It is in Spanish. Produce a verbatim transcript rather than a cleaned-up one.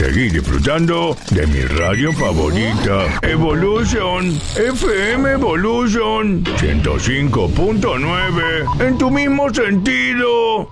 seguí disfrutando de mi radio favorita, Evolution, F M Evolution ciento cinco punto nueve, en tu mismo sentido.